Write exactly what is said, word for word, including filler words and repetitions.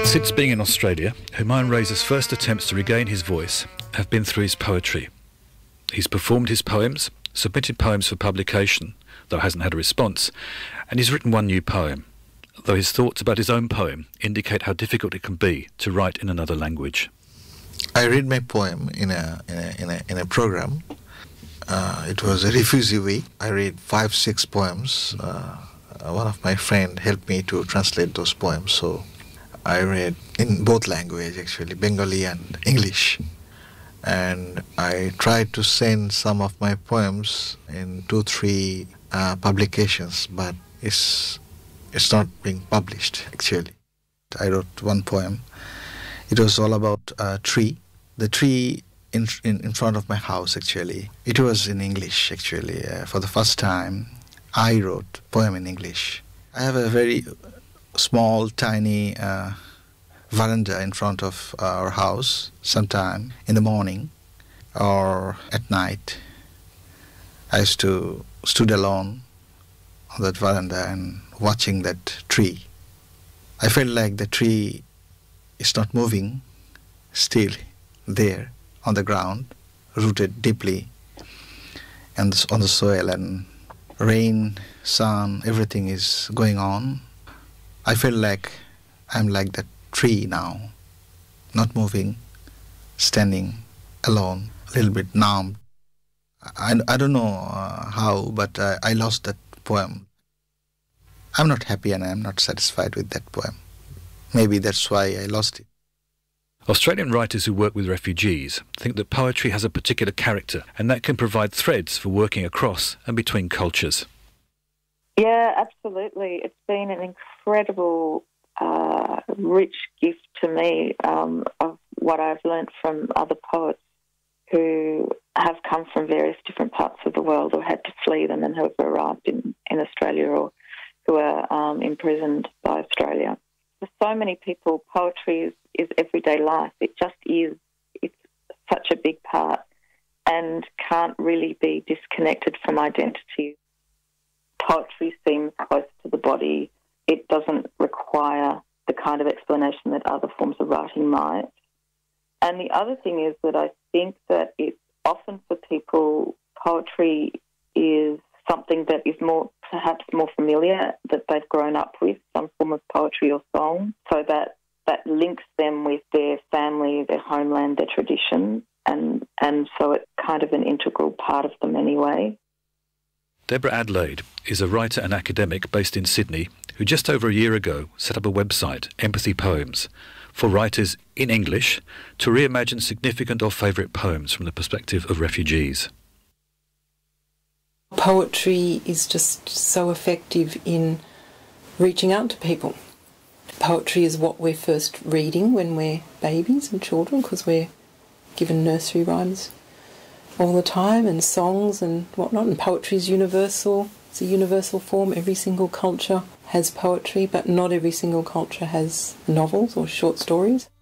Since being in Australia, Humayun Reza's first attempts to regain his voice have been through his poetry. He's performed his poems, submitted poems for publication, though hasn't had a response, and he's written one new poem, though his thoughts about his own poem indicate how difficult it can be to write in another language. I read my poem in a in a in a, in a program. Uh, it was a refugee week. I read five, six poems. Uh, one of my friends helped me to translate those poems, so I read in both languages, actually, Bengali and English. And I tried to send some of my poems in two, three uh, publications, but it's it's not being published, actually. I wrote one poem. It was all about a tree. The tree in, in, in front of my house, actually. It was in English, actually. Uh, for the first time, I wrote a poem in English. I have a very small, tiny uh, veranda in front of our house. Sometime in the morning or at night, I used to stood alone on that veranda and watching that tree. I felt like the tree is not moving, still there on the ground, rooted deeply and on the soil, and rain, sun, everything is going on. I feel like I'm like that tree now, not moving, standing alone, a little bit numb. I, I don't know uh, how, but uh, I lost that poem. I'm not happy and I'm not satisfied with that poem. Maybe that's why I lost it. Australian writers who work with refugees think that poetry has a particular character, and that can provide threads for working across and between cultures. Yeah, absolutely. It's been an incredible, uh, rich gift to me um, of what I've learnt from other poets who have come from various different parts of the world or had to flee them and who have arrived in, in Australia or who are um, imprisoned by Australia. For so many people, poetry is, is everyday life. It just is. It's such a big part and can't really be disconnected from identity. Poetry seems close to the body. It doesn't require the kind of explanation that other forms of writing might. And the other thing is that I think that it's often for people, poetry is something that is more, perhaps more familiar, that they've grown up with, some form of poetry or song, so that that links them with their family, their homeland, their tradition, and, and so it's kind of an integral part of them anyway. Deborah Adelaide is a writer and academic based in Sydney who just over a year ago set up a website, Empathy Poems, for writers in English to reimagine significant or favourite poems from the perspective of refugees. Poetry is just so effective in reaching out to people. Poetry is what we're first reading when we're babies and children, because we're given nursery rhymes all the time and songs and whatnot, and poetry is universal. It's a universal form. Every single culture has poetry, but not every single culture has novels or short stories.